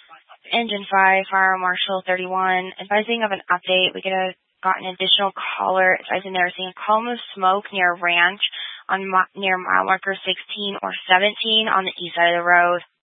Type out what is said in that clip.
Engine 5, Fire Marshal 31, advising of an update. We got an additional caller advising they're seeing a column of smoke near a ranch near mile marker 16 or 17 on the east side of the road.